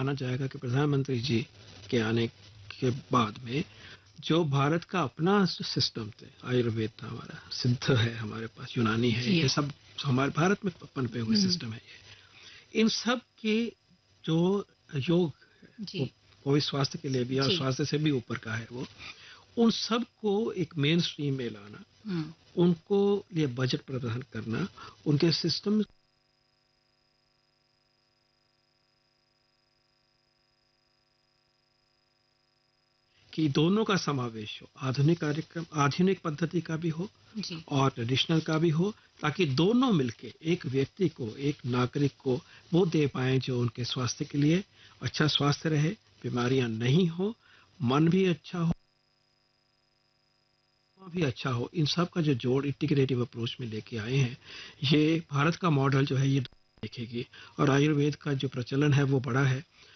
माना जाएगा कि प्रधानमंत्री जी के आने के बाद में जो भारत का अपना सिस्टम थे, आयुर्वेद था हमारा, सिद्ध है हमारे पास, यूनानी है, ये सब हमारे भारत में पनपे हुए सिस्टम है ये। इन सब के जो योग वो भी स्वास्थ्य के लिए भी और स्वास्थ्य से भी ऊपर का है वो, उन सब को एक मेन स्ट्रीम में लाना, उनको लिए बजट प्रदान करना, उनके सिस्टम कि दोनों का समावेश हो, आधुनिक कार्यक्रम, आधुनिक पद्धति का भी हो और ट्रेडिशनल का भी हो, ताकि दोनों मिलके एक व्यक्ति को, एक नागरिक को वो दे पाए जो उनके स्वास्थ्य के लिए अच्छा स्वास्थ्य रहे, बीमारियां नहीं हो, मन भी अच्छा हो भी अच्छा हो। इन सब का जो जोड़ इंटीग्रेटिव अप्रोच में लेके आए हैं, ये भारत का मॉडल जो है ये देखेगी। और आयुर्वेद का जो प्रचलन है वो बड़ा है,